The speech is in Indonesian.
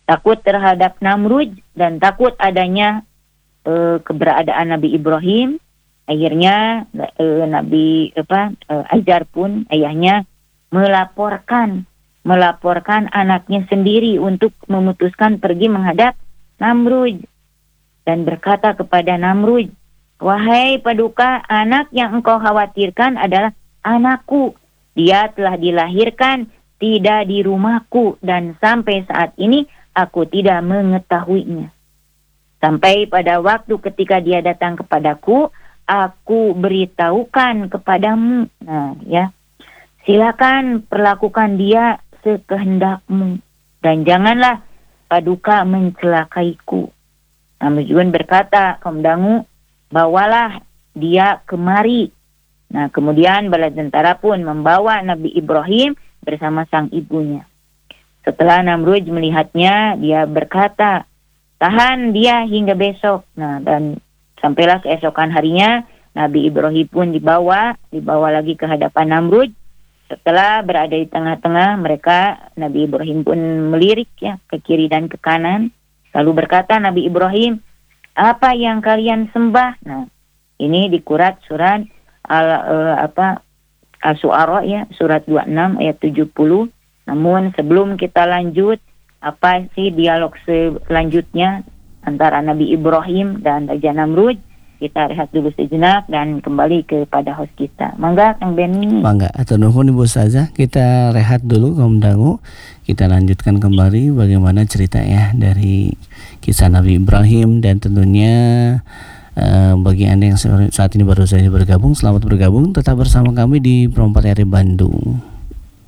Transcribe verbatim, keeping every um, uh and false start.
takut terhadap Namrud dan takut adanya e, keberadaan Nabi Ibrahim. Akhirnya e, Nabi apa e, Azar pun ayahnya melaporkan melaporkan anaknya sendiri untuk memutuskan pergi menghadap Namrud dan berkata kepada Namrud, "Wahai Paduka, anak yang engkau khawatirkan adalah anakku. Dia telah dilahirkan tidak di rumahku dan sampai saat ini aku tidak mengetahuinya. Sampai pada waktu ketika dia datang kepadaku, aku beritahukan kepadamu." Nah, ya. Silakan perlakukan dia sekehendakmu dan janganlah Paduka mencelakaiku. Namun juga berkata, "Kaum dangu, bawalah dia kemari." Nah, kemudian bala tentara pun membawa Nabi Ibrahim bersama sang ibunya. Setelah Namrud melihatnya, dia berkata, "Tahan dia hingga besok." Nah, dan sampailah keesokan harinya, Nabi Ibrahim pun dibawa, dibawa lagi ke hadapan Namrud. Setelah berada di tengah-tengah mereka, Nabi Ibrahim pun melirik ya ke kiri dan ke kanan. Lalu berkata Nabi Ibrahim, "Apa yang kalian sembah?" Nah, ini dikurat surat al uh, apa Al-Syu'ara ya, surat dua puluh enam ayat tujuh puluh. Namun sebelum kita lanjut, apa sih dialog selanjutnya antara Nabi Ibrahim dan Raja Namrud? Kita rehat dulu sejenak dan kembali kepada host kita. Mangga Kang Benny. Mangga, atau nuhun Ibu Ustazah, kita rehat dulu kaum dangu. Kita lanjutkan kembali bagaimana cerita ya dari kisah Nabi Ibrahim dan tentunya uh, bagi Anda yang saat ini baru saja bergabung, selamat bergabung, tetap bersama kami di Pro empat R I Bandung.